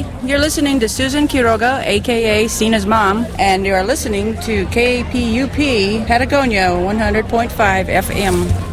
Hi, you're listening to Susan Quiroga, a.k.a. Sina's mom, and you are listening to KPUP Patagonia 100.5 FM.